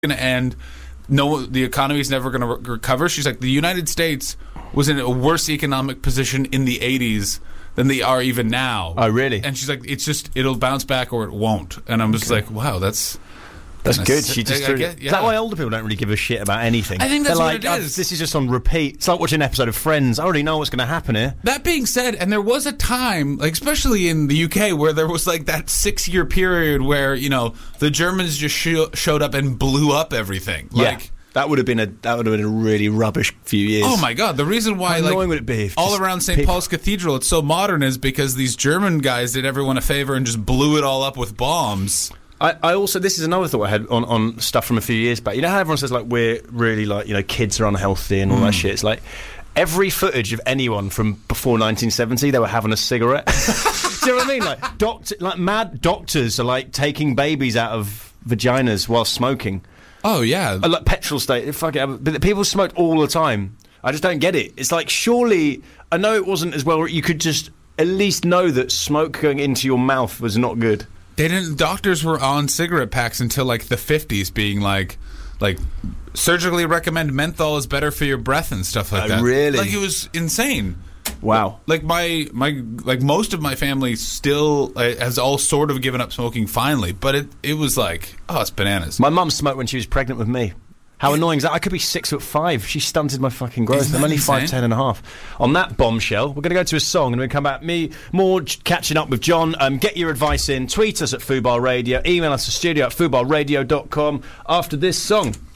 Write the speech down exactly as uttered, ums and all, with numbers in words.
going to end. No, the economy is never going to re- recover. She's like, the United States was in a worse economic position in the eighties than they are even now. Oh, really? And she's like, it's just, it'll bounce back or it won't. And I'm just okay. like, wow, that's... That's good. She just I, I get, yeah. Is that why older people don't really give a shit about anything? I think that's They're what like, it is. Oh, this is just on repeat. It's like watching an episode of Friends. I already know what's going to happen here. That being said, and there was a time, like especially in the U K, where there was like that six-year period where, you know, the Germans just sh- showed up and blew up everything. Like, yeah. That would have been a that would have been a really rubbish few years. Oh my god! The reason why, How like, annoying would it be if all around Saint people... Paul's Cathedral, it's so modern, is because these German guys did everyone a favor and just blew it all up with bombs. I, I also, this is another thought I had on, on stuff from a few years back. You know how everyone says, like, we're really, like, you know, kids are unhealthy and all mm. that shit? It's like, every footage of anyone from before nineteen seventy, they were having a cigarette. Do you know what I mean? Like, doctor, like mad doctors are, like, taking babies out of vaginas while smoking. Oh, yeah. Uh, like, petrol state, fuck it. But people smoked all the time. I just don't get it. It's like, surely, I know it wasn't as well, you could just at least know that smoke going into your mouth was not good. They didn't. Doctors were on cigarette packs until like the fifties, being like, like surgically recommend menthol is better for your breath and stuff like uh, that. Really? Like, it was insane. Wow. Like my my like most of my family still uh, has all sort of given up smoking finally, but it it was like, oh, it's bananas. My mum smoked when she was pregnant with me. How annoying is that? I could be six foot five. She stunted my fucking growth. I'm only five ten and a half. On that bombshell, we're going to go to a song and we're going to come back. Me more ch- catching up with John. Um, get your advice in. Tweet us at Fubar Radio. Email us at studio at fubar radio dot com after this song.